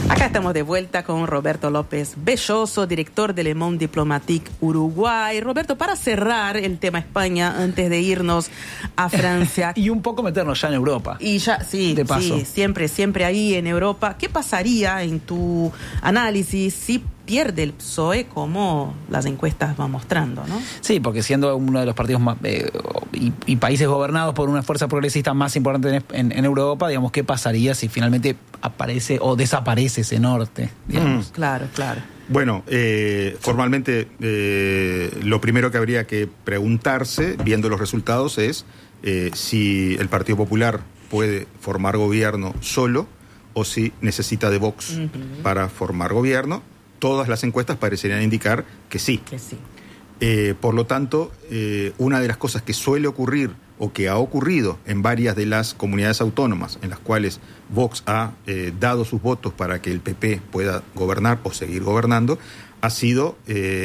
Acá estamos de vuelta con Roberto López Belloso, director de Le Monde Diplomatique Uruguay. Roberto, para cerrar el tema España, antes de irnos a Francia. Y un poco meternos ya en Europa. Y ya, sí, de paso. Sí, siempre ahí en Europa. ¿Qué pasaría en tu análisis si pierde el PSOE como las encuestas van mostrando, ¿no? Sí, porque siendo uno de los partidos más y países gobernados por una fuerza progresista más importante en Europa, digamos, ¿qué pasaría si finalmente aparece o desaparece ese norte? Claro. Bueno, formalmente lo primero que habría que preguntarse, viendo los resultados, es si el Partido Popular puede formar gobierno solo o si necesita de Vox para formar gobierno. Todas las encuestas parecerían indicar que sí. Por lo tanto, una de las cosas que suele ocurrir o que ha ocurrido en varias de las comunidades autónomas en las cuales Vox ha dado sus votos para que el PP pueda gobernar o seguir gobernando, ha sido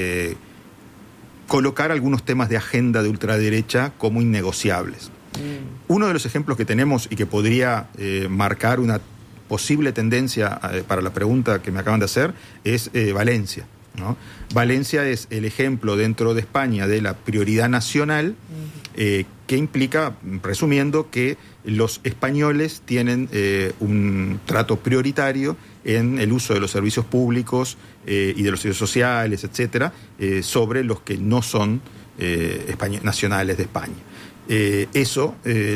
colocar algunos temas de agenda de ultraderecha como innegociables. Uno de los ejemplos que tenemos y que podría marcar una posible tendencia para la pregunta que me acaban de hacer es Valencia, ¿no? Valencia es el ejemplo dentro de España de la prioridad nacional que implica, resumiendo, que los españoles tienen un trato prioritario en el uso de los servicios públicos y de los servicios sociales, etcétera, sobre los que no son nacionales de España. Eso,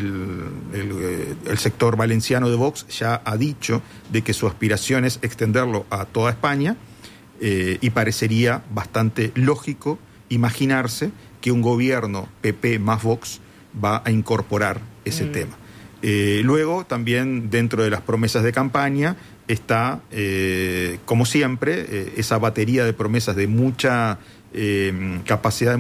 el sector valenciano de Vox ya ha dicho de que su aspiración es extenderlo a toda España, y parecería bastante lógico imaginarse que un gobierno PP más Vox va a incorporar ese tema. Luego, también dentro de las promesas de campaña está, como siempre, esa batería de promesas de mucha capacidad de